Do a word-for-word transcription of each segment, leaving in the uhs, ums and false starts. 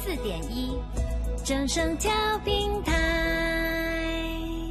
四点一，正声调频台。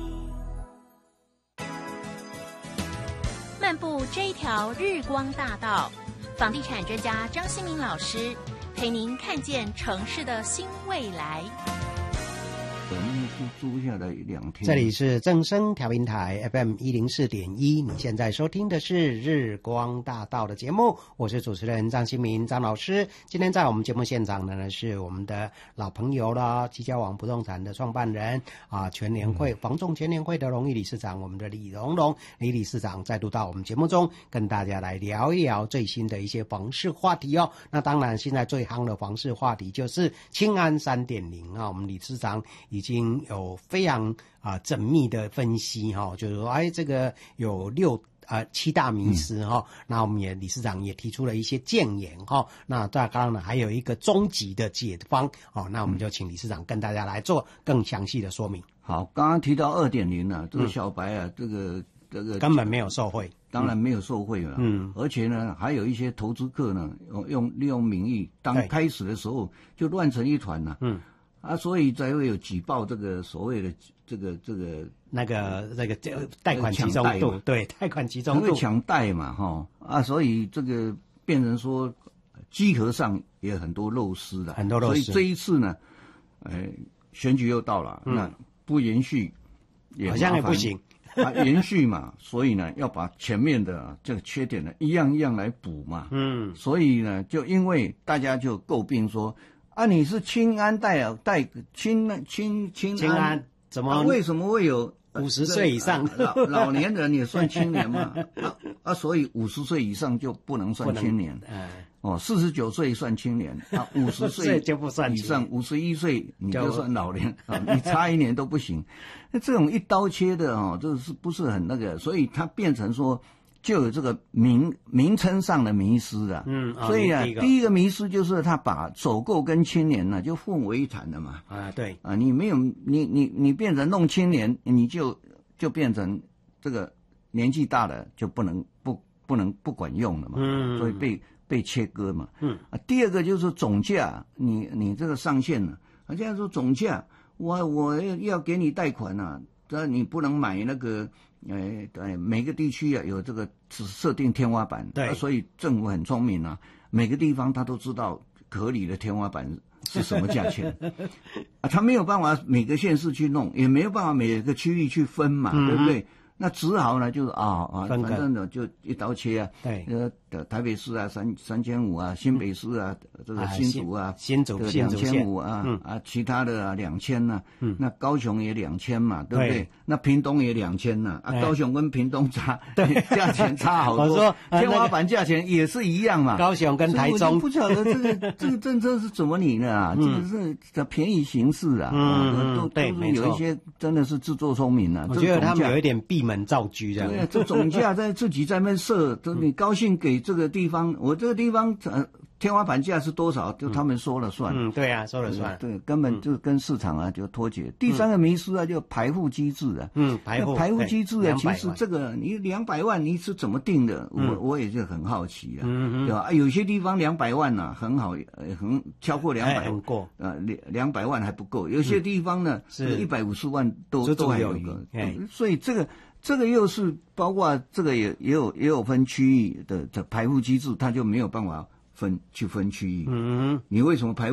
漫步这一条日光大道，房地产专家张新民老师陪您看见城市的新未来。 我们是租下来两天。 这里是正声调频台 F M 一零四点一，你现在收听的是日光大道的节目，我是主持人张新民张老师。今天在我们节目现场的呢是我们的老朋友了，基交网不动产的创办人啊，全联会、嗯、房仲全联会的荣誉理事长，我们的李荣荣李理事长再度到我们节目中跟大家来聊一聊最新的一些房市话题哦。那当然现在最夯的房市话题就是青安 三点零 啊，我们理事长已经有非常啊缜密的分析哈、哦，就是说，哎，这个有六啊、呃、七大迷思哈、哦嗯，那我们也理事长也提出了一些建言哈、哦，那大刚呢还有一个终极的解方哦，那我们就请理事长跟大家来做更详细的说明。 好，刚刚提到 二点零 啊，这个小白啊，嗯、这个这个根本没有受惠， 当然没有受惠了，嗯，而且呢，还有一些投资客呢，用利用名义，当开始的时候就乱成一团了，嗯。啊，所以才会有举报这个所谓的这个这个那个这个贷款集中度，对，贷款集中度， 因为抢贷嘛，哈啊，所以这个变成说稽核上也很多漏失了， 很多漏失。 所以这一次呢，呃，选举又到了，嗯、那不延续也好像也不行啊，延续嘛，所以呢要把前面的这个缺点呢一样一样来补嘛，嗯，所以呢就因为大家就诟病说。啊，你是青安贷啊，贷青青青青安怎么、 啊、为什么会有五十岁以上、 啊、老老年人也算青年嘛？啊啊，所以五十岁以上就不能算青年。哎，哦，四十九岁算青年，啊，五十岁就不算以上，五十一岁你就算老年啊，你差一年都不行。那这种一刀切的哦，这是不是很那个？所以它变成说。就有这个名名称上的迷失啊，嗯，所以啊，第一, 第一个迷失就是他把首购跟青年呢就混为一谈了嘛， 啊，对， 啊，你没有你你你变成弄青年，你就就变成这个年纪大了就不能不不能不管用了嘛，嗯，所以被被切割嘛，嗯，啊，第二个就是总价，你你这个上限了，啊，现在说总价，我我要给你贷款啊，这你不能买那个。哎，对，每个地区啊有这个只设定天花板，对、啊，所以政府很聪明啊，每个地方他都知道合理的天花板是什么价钱啊，他没有办法每个县市去弄，也没有办法每个区域去分嘛，嗯、对不对？那只好呢，就是啊啊，反正呢就一刀切啊，对，呃，台北市啊三三千五啊，新北市啊、嗯、这个新竹啊， 新竹两千五啊、嗯，啊，其他的啊两千呐，嗯，那高雄也两千嘛，对不对？对那屏东也两千呐，啊，高雄跟屏东差，对，价钱差好多。 我说、 呃、天花板价钱也是一样嘛， 高雄跟台中， 我不晓得这个这个政策是怎么理的啊？嗯、这个是便宜行事啊，嗯，都对， 都是有一些真的是自作聪明啊。 我觉得他们有一点闭门造车这样。 对啊，这总价在自己在那边设，你高兴给这个地方，我这个地方呃天花板价是多少，就他们说了算。 嗯，对啊，说了算。 对，根本就跟市场啊就脱节。第三个迷思啊，就排户机制啊。嗯，排户排户机制啊，其实这个你两百万你是怎么定的？我我也是很好奇啊。嗯嗯。对吧？有些地方两百万呐很好，很超过两百， 很过。 呃，两两百万还不够，有些地方呢是一百五十万都都还有一个。所以这个。这个又是包括这个也也有也有分区域的的排户机制，它就没有办法分去分区域。嗯，你为什么排户？